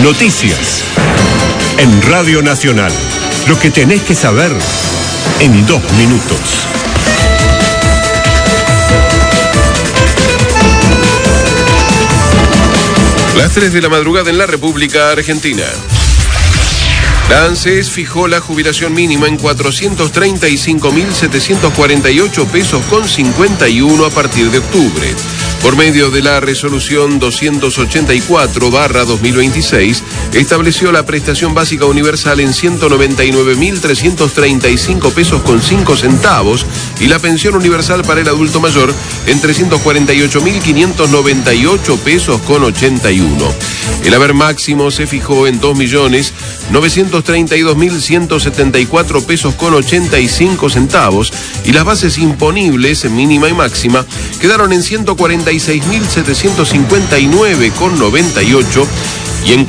Noticias. En Radio Nacional. Lo que tenés que saber en 2 minutos. Las 3 de la madrugada en la República Argentina. La ANSES fijó la jubilación mínima en 435.748 pesos con 51 a partir de octubre. Por medio de la resolución 284/2026, estableció la prestación básica universal en 199.335 pesos con 5 centavos y la pensión universal para el adulto mayor en 348.598 pesos con 81. El haber máximo se fijó en 2.932.174 pesos con 85 centavos y las bases imponibles, mínima y máxima, quedaron en 146.759 con 98 y en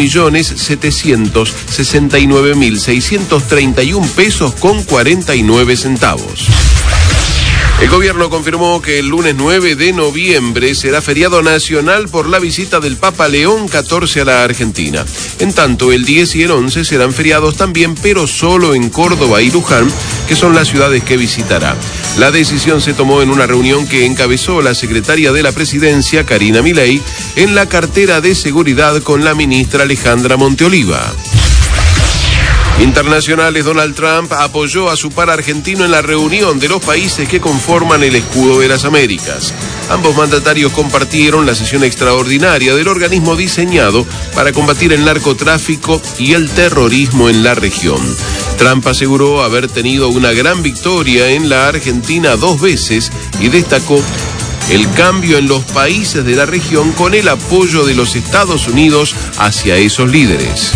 4.769.631 pesos con 49 centavos. El gobierno confirmó que el lunes 9 de noviembre será feriado nacional por la visita del Papa León XIV a la Argentina. En tanto, el 10 y el 11 serán feriados también, pero solo en Córdoba y Luján, que son las ciudades que visitará. La decisión se tomó en una reunión que encabezó la secretaria de la Presidencia, Karina Milei, en la cartera de seguridad con la ministra Alejandra Monteoliva. Internacionales, Donald Trump apoyó a su par argentino en la reunión de los países que conforman el Escudo de las Américas. Ambos mandatarios compartieron la sesión extraordinaria del organismo diseñado para combatir el narcotráfico y el terrorismo en la región. Trump aseguró haber tenido una gran victoria en la Argentina 2 veces y destacó el cambio en los países de la región con el apoyo de los Estados Unidos hacia esos líderes.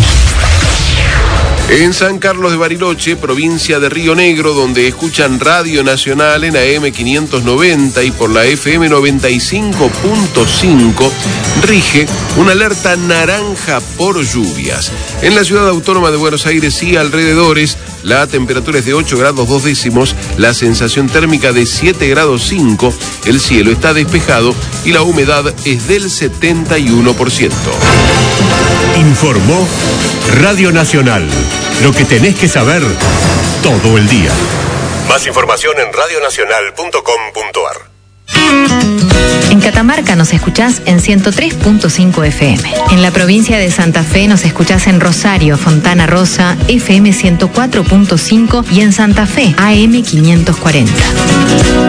En San Carlos de Bariloche, provincia de Río Negro, donde escuchan Radio Nacional en AM 590 y por la FM 95.5, rige una alerta naranja por lluvias. En la ciudad autónoma de Buenos Aires y alrededores, la temperatura es de 8 grados 2 décimos, la sensación térmica de 7 grados 5, el cielo está despejado y la humedad es del 71%. Informó Radio Nacional. Lo que tenés que saber todo el día. Más información en radionacional.com.ar. En Catamarca nos escuchás en 103.5 FM. En la provincia de Santa Fe nos escuchás en Rosario, Fontana Rosa, FM 104.5 y en Santa Fe, AM 540.